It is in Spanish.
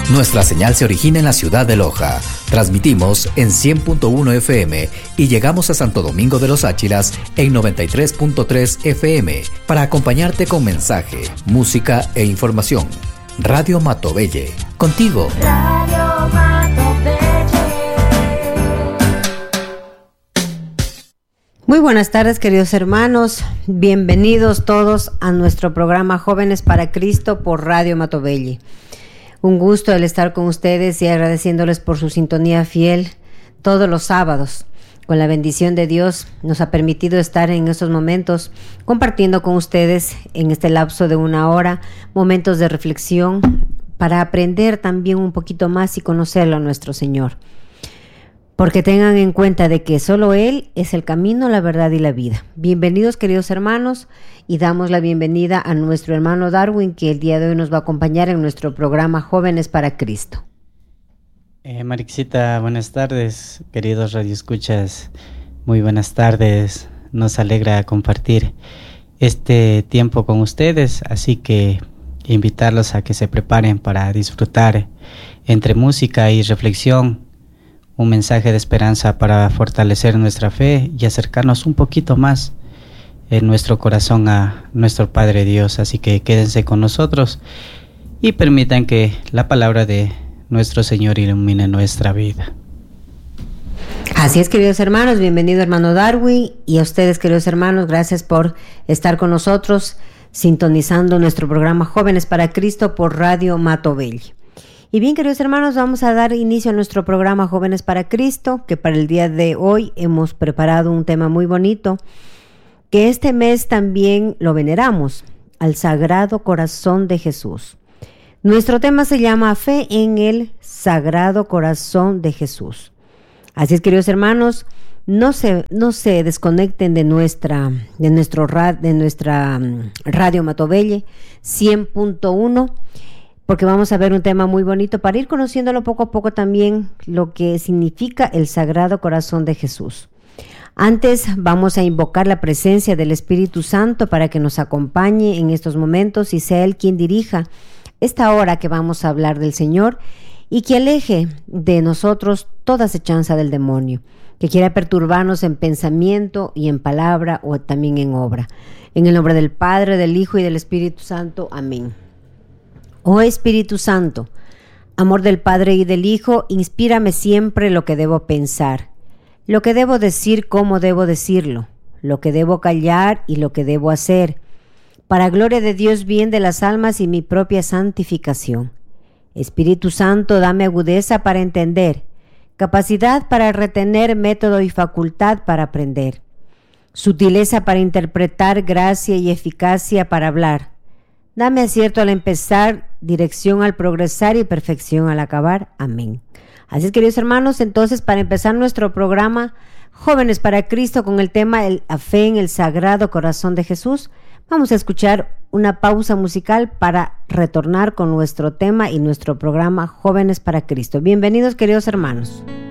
Nuestra señal se origina en la ciudad de Loja. Transmitimos en 100.1 FM y llegamos a Santo Domingo de los Áchilas en 93.3 FM para acompañarte con mensaje, música e información. Radio Matobelle, contigo. Radio Matobelle. Muy buenas tardes, queridos hermanos. Bienvenidos todos a nuestro programa Jóvenes para Cristo por Radio Matobelle. Un gusto el estar con ustedes y agradeciéndoles por su sintonía fiel todos los sábados. Con la bendición de Dios nos ha permitido estar en estos momentos compartiendo con ustedes en este lapso de 1 hora momentos de reflexión para aprender también un poquito más y conocerlo a nuestro Señor. Porque tengan en cuenta de que solo Él es el camino, la verdad y la vida. Bienvenidos, queridos hermanos, y damos la bienvenida a nuestro hermano Darwin, que el día de hoy nos va a acompañar en nuestro programa Jóvenes para Cristo. Marixita, buenas tardes, queridos radioescuchas, muy buenas tardes. Nos alegra compartir este tiempo con ustedes, así que invitarlos a que se preparen para disfrutar entre música y reflexión un mensaje de esperanza para fortalecer nuestra fe y acercarnos un poquito más en nuestro corazón a nuestro Padre Dios. Así que quédense con nosotros y permitan que la palabra de nuestro Señor ilumine nuestra vida. Así es, queridos hermanos, bienvenido hermano Darwin, y a ustedes, queridos hermanos, gracias por estar con nosotros sintonizando nuestro programa Jóvenes para Cristo por Radio Matobelle. Y bien, queridos hermanos, vamos a dar inicio a nuestro programa Jóvenes para Cristo, que para el día de hoy hemos preparado un tema muy bonito, que este mes también lo veneramos, al Sagrado Corazón de Jesús. Nuestro tema se llama Fe en el Sagrado Corazón de Jesús. Así es, queridos hermanos, no se desconecten de nuestra Radio Matobelle 100.1, porque vamos a ver un tema muy bonito para ir conociéndolo poco a poco también, lo que significa el Sagrado Corazón de Jesús. Antes vamos a invocar la presencia del Espíritu Santo para que nos acompañe en estos momentos y sea Él quien dirija esta hora que vamos a hablar del Señor y que aleje de nosotros toda acechanza del demonio, que quiera perturbarnos en pensamiento y en palabra o también en obra. En el nombre del Padre, del Hijo y del Espíritu Santo. Amén. Oh Espíritu Santo, amor del Padre y del Hijo, inspírame siempre lo que debo pensar, lo que debo decir, cómo debo decirlo, lo que debo callar y lo que debo hacer, para gloria de Dios, bien de las almas y mi propia santificación. Espíritu Santo, dame agudeza para entender, capacidad para retener, método y facultad para aprender, sutileza para interpretar, gracia y eficacia para hablar. Dame acierto al empezar, dirección al progresar y perfección al acabar. Amén. Así es, queridos hermanos, entonces para empezar nuestro programa Jóvenes para Cristo con el tema La Fe en el Sagrado Corazón de Jesús, vamos a escuchar una pausa musical para retornar con nuestro tema y nuestro programa Jóvenes para Cristo. Bienvenidos, queridos hermanos.